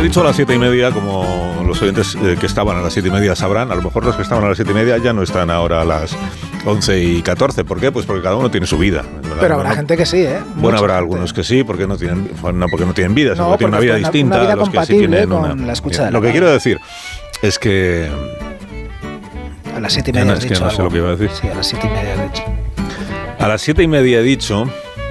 he dicho a las 7:30, como los oyentes que estaban a las 7:30 sabrán. A lo mejor los que estaban a las 7:30 ya no están ahora a las 11:14. ¿Por qué? Pues porque cada uno tiene su vida. Pero habrá gente que sí, ¿eh? Bueno, habrá algunos que sí, porque no tienen vida, sino que tienen una vida distinta. Una vida los que sí compatible tienen con la escucha de la Lo que radio. quiero decir es que... A las 7:30 has es que dicho no sé algo. lo que iba a decir. Sí, a las 7:30 has dicho. A las 7:30 he dicho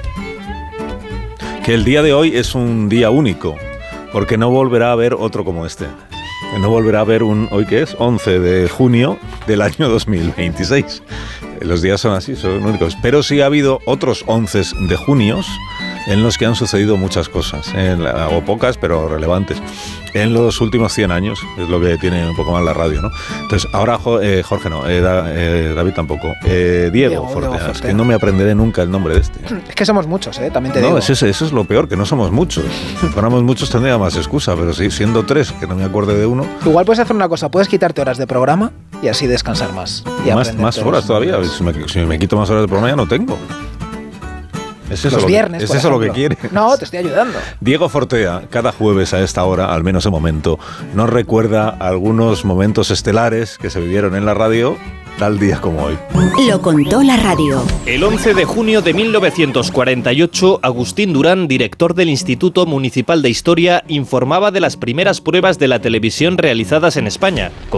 que el día de hoy es un día único, porque no volverá a haber otro como este. No volverá a haber ¿hoy qué es? 11 de junio del año 2026. Los días son así, son únicos. Pero sí ha habido otros 11 de junios en los que han sucedido muchas cosas, o pocas, pero relevantes, en los últimos 100 años, es lo que tiene un poco más la radio, ¿no? Entonces, ahora Jorge no, David tampoco, Diego Fortea, es que no me aprenderé nunca el nombre de este. Es que somos muchos, también te digo. No, eso es lo peor, que no somos muchos. Si fuéramos muchos tendría más excusa, pero sí, siendo 3, que no me acuerde de uno. Igual puedes hacer una cosa, puedes quitarte horas de programa y así descansar más. Y más horas todavía, si me quito más horas de programa ya no tengo. ¿Es eso, los viernes, ¿es eso lo que quiere? No, te estoy ayudando. Diego Fortea, cada jueves a esta hora, al menos de momento, nos recuerda algunos momentos estelares que se vivieron en la radio tal día como hoy. Lo contó la radio. El 11 de junio de 1948, Agustín Durán, director del Instituto Municipal de Historia, informaba de las primeras pruebas de la televisión realizadas en España.